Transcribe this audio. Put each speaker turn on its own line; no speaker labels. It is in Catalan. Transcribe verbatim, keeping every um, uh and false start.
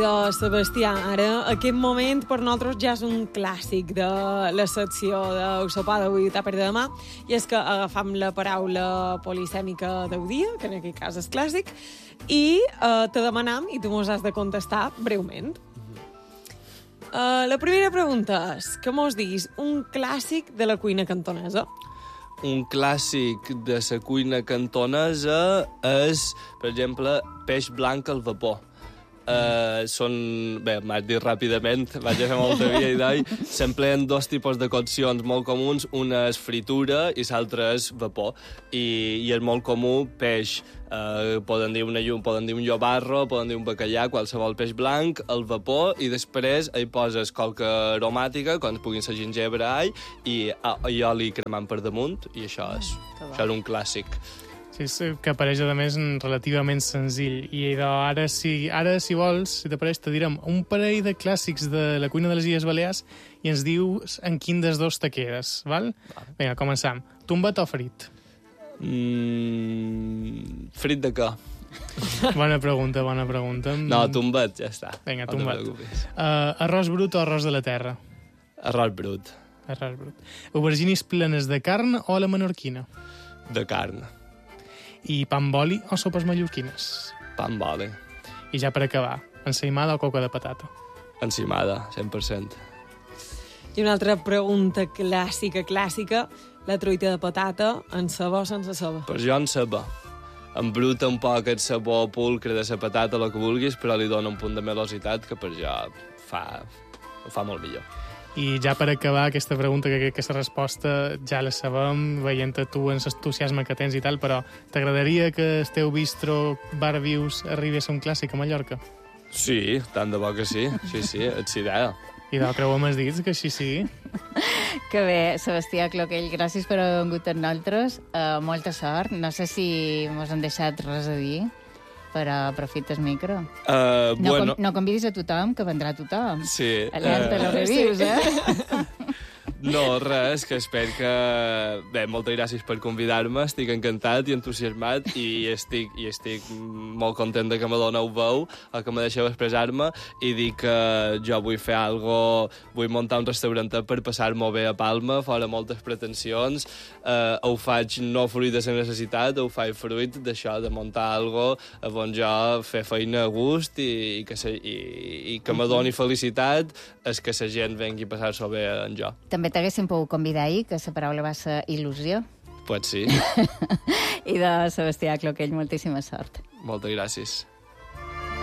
de Sebastià, ara aquest moment per nosaltres ja és un clàssic de la secció del sopar d'avui i tàper de demà, i és que agafam la paraula polisèmica del dia, que en aquest cas és clàssic, i eh, te demanam i tu mos has de contestar breument. Uh, la primera pregunta és que mos diguis un clàssic de la cuina cantonesa.
Un clàssic de la cuina cantonesa és, per exemple, peix blanc al vapor. Uh, són, bé, m'has dit ràpidament, vaig a fer molta via i d'all, s'empleen dos tipus de coccions molt comuns, una és fritura i l'altra és vapor, i, i és molt comú peix, uh, poden dir una llum, poden dir un llobarro, poden dir un bacallà, qualsevol peix blanc, al vapor, i després hi poses coca aromàtica, com puguin ser gingebre, all, i, uh, i oli cremant per damunt, i això és, mm, això és un clàssic.
Sí, que apareix, a més, relativament senzill. I ara, si, ara, si vols, si t'apareix, te direm un parell de clàssics de la cuina de les Illes Balears i ens dius en quin dels dos te quedes, val? Vale. Vinga, començam. Tombat o frit?
Mm, frit de què?
Bona pregunta, bona pregunta.
No, tombat, ja està.
Vinga,
no
tombat. Uh, arròs brut o arròs de la terra?
Arròs brut.
Arròs brut. Aubergines plenes de carn o a la menorquina?
De carn.
I pa amb oli o sopes mallorquines?
Pa amb oli.
I ja per acabar, ensaïmada o coca de patata?
Ensaïmada, cent per cent.
I una altra pregunta clàssica, clàssica, la truita de patata, en sabó o sense sabó?
Per jo en sabó. Embruta un poc el sabor pulcre de la patata, el que vulguis, però li dona un punt de melositat que per jo fa, ho fa molt millor.
I ja per acabar aquesta pregunta, que aquesta resposta ja la sabem, veient-te tu en l'entusiasme que tens i tal, però t'agradaria que el teu bistro Bar Vius arribi a ser un clàssic a Mallorca?
Sí, tant de bo que sí. Sí, sí, ets idea.
I de creuem els dits, que així sigui.
Que bé, Sebastià Cloquell, gràcies per haver vingut amb nosaltres. Uh, molta sort. No sé si mos han deixat res a dir, però aprofita el micro.
Uh,
no,
bueno...
com, no convidis a tothom, que vendrà tothom.
Sí.
Alerta, uh... lo revius, eh?
No, res, que espero que... Bé, moltes gràcies per convidar-me, estic encantat i entusiasmat i estic, i estic molt content de que me doneu veu o que me deixeu expressar-me i dir que jo vull fer algo, vull muntar un restaurant per passar-m'ho bé a Palma, fora moltes pretensions, eh, ho faig no fruit de la necessitat, ho faig fruit d'això, de muntar algo on jo fer feina a gust i, i, que, se, i, i que me doni felicitat és que la gent vengui a passar-s'ho bé en jo.
També t'haguéssim pogut convidar ahir, que la paraula va ser il·lusió.
Pot sí.
I de Sebastià Cloquell, moltíssima sort.
Moltes gràcies.